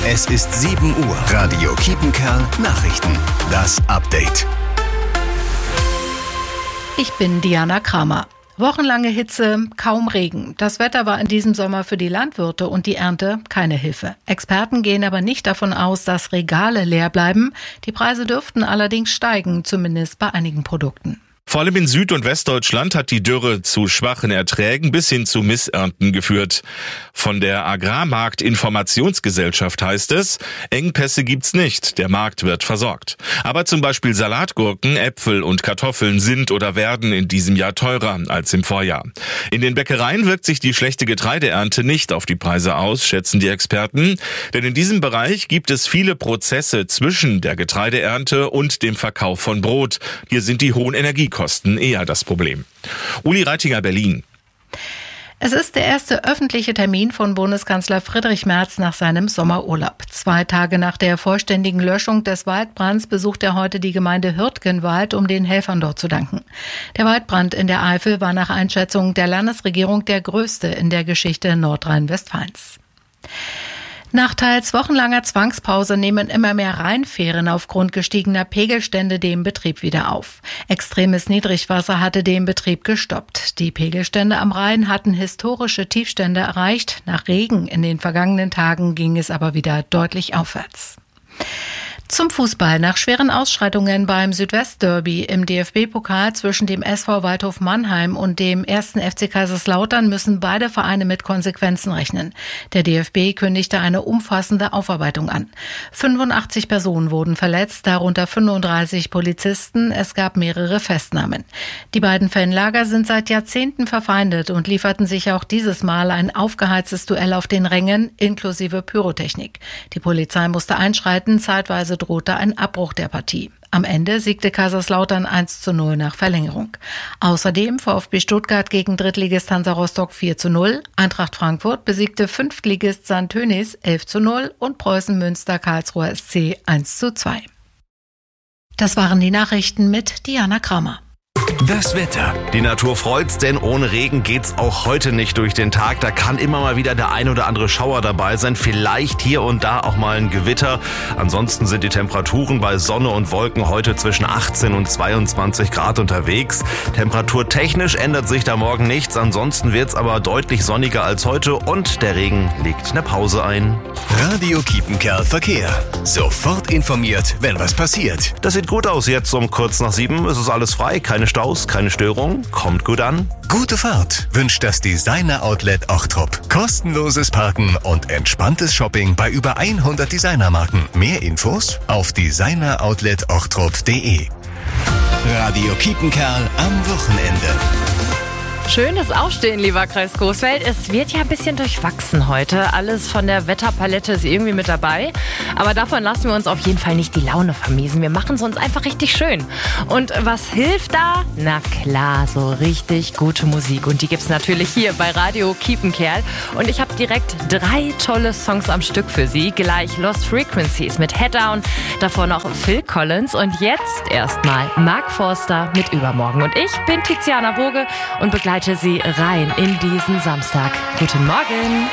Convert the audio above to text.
Es ist 7 Uhr. Radio Kiepenkerl Nachrichten. Das Update. Ich bin Diana Kramer. Wochenlange Hitze, kaum Regen. Das Wetter war in diesem Sommer für die Landwirte und die Ernte keine Hilfe. Experten gehen aber nicht davon aus, dass Regale leer bleiben. Die Preise dürften allerdings steigen, zumindest bei einigen Produkten. Vor allem in Süd- und Westdeutschland hat die Dürre zu schwachen Erträgen bis hin zu Missernten geführt. Von der Agrarmarkt-Informationsgesellschaft heißt es, Engpässe gibt's nicht, der Markt wird versorgt. Aber zum Beispiel Salatgurken, Äpfel und Kartoffeln sind oder werden in diesem Jahr teurer als im Vorjahr. In den Bäckereien wirkt sich die schlechte Getreideernte nicht auf die Preise aus, schätzen die Experten. Denn in diesem Bereich gibt es viele Prozesse zwischen der Getreideernte und dem Verkauf von Brot. Hier sind die hohen Energiekosten eher das Problem. Uli Reitinger, Berlin. Es ist der erste öffentliche Termin von Bundeskanzler Friedrich Merz nach seinem Sommerurlaub. 2 Tage nach der vollständigen Löschung des Waldbrands besucht er heute die Gemeinde Hürtgenwald, um den Helfern dort zu danken. Der Waldbrand in der Eifel war nach Einschätzung der Landesregierung der größte in der Geschichte Nordrhein-Westfalens. Nach teils wochenlanger Zwangspause nehmen immer mehr Rheinfähren aufgrund gestiegener Pegelstände den Betrieb wieder auf. Extremes Niedrigwasser hatte den Betrieb gestoppt. Die Pegelstände am Rhein hatten historische Tiefstände erreicht. Nach Regen in den vergangenen Tagen ging es aber wieder deutlich aufwärts. Zum Fußball. Nach schweren Ausschreitungen beim Südwestderby im DFB-Pokal zwischen dem SV Waldhof Mannheim und dem 1. FC Kaiserslautern müssen beide Vereine mit Konsequenzen rechnen. Der DFB kündigte eine umfassende Aufarbeitung an. 85 Personen wurden verletzt, darunter 35 Polizisten. Es gab mehrere Festnahmen. Die beiden Fanlager sind seit Jahrzehnten verfeindet und lieferten sich auch dieses Mal ein aufgeheiztes Duell auf den Rängen inklusive Pyrotechnik. Die Polizei musste einschreiten, zeitweise drohte ein Abbruch der Partie. Am Ende siegte Kaiserslautern 1:0 nach Verlängerung. Außerdem VfB Stuttgart gegen Drittligist Hansa Rostock 4:0, Eintracht Frankfurt besiegte Fünftligist St. Tönis 11:0 und Preußen Münster Karlsruher SC 1:2. Das waren die Nachrichten mit Diana Kramer. Das Wetter. Die Natur freut's, denn ohne Regen geht's auch heute nicht durch den Tag. Da kann immer mal wieder der ein oder andere Schauer dabei sein. Vielleicht hier und da auch mal ein Gewitter. Ansonsten sind die Temperaturen bei Sonne und Wolken heute zwischen 18 und 22 Grad unterwegs. Temperaturtechnisch ändert sich da morgen nichts. Ansonsten wird's aber deutlich sonniger als heute und der Regen legt eine Pause ein. Radio Kiepenkerl Verkehr. Sofort informiert, wenn was passiert. Das sieht gut aus jetzt um kurz nach 7. Es ist alles frei, keine Staus, keine Störung. Kommt gut an. Gute Fahrt wünscht das Designer-Outlet Ochtrup. Kostenloses Parken und entspanntes Shopping bei über 100 Designermarken. Mehr Infos auf designeroutletochtrup.de. Radio Kiepenkerl am Wochenende. Schönes Aufstehen, lieber Kreis Coesfeld. Es wird ja ein bisschen durchwachsen heute. Alles von der Wetterpalette ist irgendwie mit dabei. Aber davon lassen wir uns auf jeden Fall nicht die Laune vermiesen. Wir machen es uns einfach richtig schön. Und was hilft da? Na klar, so richtig gute Musik. Und die gibt's natürlich hier bei Radio Kiepenkerl. Und ich habe direkt 3 tolle Songs am Stück für Sie. Gleich Lost Frequencies mit Head Down. Davor noch Phil Collins. Und jetzt erstmal Mark Forster mit Übermorgen. Und ich bin Tiziana Boge und begleite Sie rein in diesen Samstag. Guten Morgen!